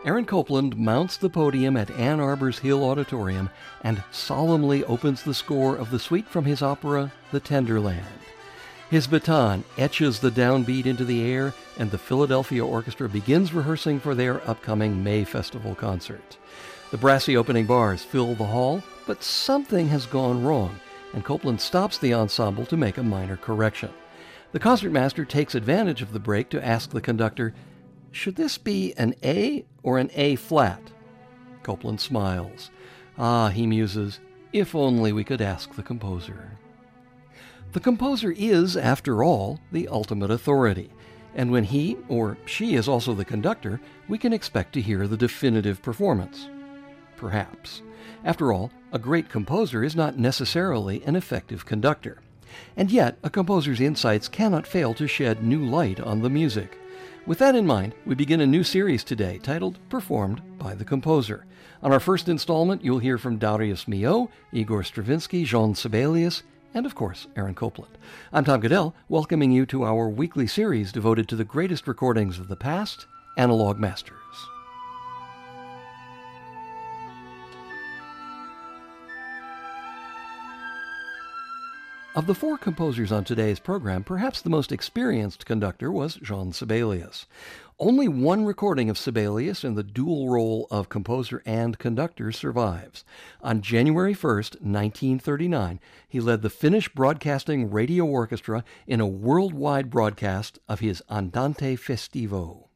Aaron Copland mounts the podium at Ann Arbor's Hill Auditorium and solemnly opens the score of the suite from his opera, The Tenderland. His baton etches the downbeat into the air, and the Philadelphia Orchestra begins rehearsing for their upcoming May Festival concert. The brassy opening bars fill the hall, but something has gone wrong, and Copland stops the ensemble to make a minor correction. The concertmaster takes advantage of the break to ask the conductor, "Should this be an A or an A flat?" Copland smiles. "Ah," he muses, "if only we could ask the composer." The composer is, after all, the ultimate authority, and when he or she is also the conductor, we can expect to hear the definitive performance. Perhaps. After all, a great composer is not necessarily an effective conductor. And yet, a composer's insights cannot fail to shed new light on the music. With that in mind, we begin a new series today titled Performed by the Composer. On our first installment, you'll hear from Darius Milhaud, Igor Stravinsky, Jean Sibelius, and of course, Aaron Copland. I'm Tom Goodell, welcoming you to our weekly series devoted to the greatest recordings of the past, Analog Masters. Of the four composers on today's program, perhaps the most experienced conductor was Jean Sibelius. Only one recording of Sibelius in the dual role of composer and conductor survives. On January 1st, 1939, he led the Finnish Broadcasting Radio Orchestra in a worldwide broadcast of his Andante Festivo.